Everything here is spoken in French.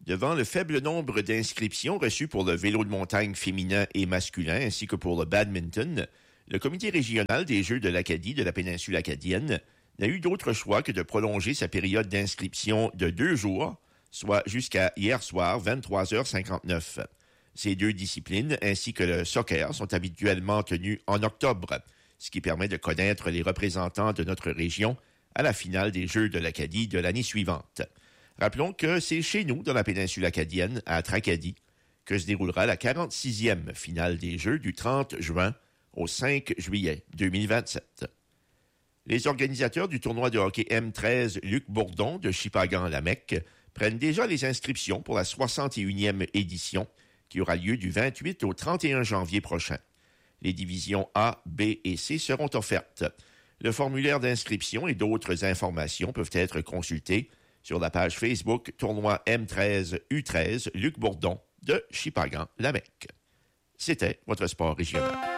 Devant le faible nombre d'inscriptions reçues pour le vélo de montagne féminin et masculin ainsi que pour le badminton, le comité régional des Jeux de l'Acadie de la péninsule acadienne n'a eu d'autre choix que de prolonger sa période d'inscription de 2 jours, soit jusqu'à hier soir, 23h59. Ces 2 disciplines, ainsi que le soccer, sont habituellement tenues en octobre, ce qui permet de connaître les représentants de notre région à la finale des Jeux de l'Acadie de l'année suivante. Rappelons que c'est chez nous, dans la péninsule acadienne, à Tracadie, que se déroulera la 46e finale des Jeux du 30 juin au 5 juillet 2027. Les organisateurs du tournoi de hockey M13 Luc Bourdon de Shippagan-Lamec prennent déjà les inscriptions pour la 61e édition qui aura lieu du 28 au 31 janvier prochain. Les divisions A, B et C seront offertes. Le formulaire d'inscription et d'autres informations peuvent être consultés sur la page Facebook Tournoi M13 U13 Luc Bourdon de Shippagan-Lamec. C'était votre sport régional.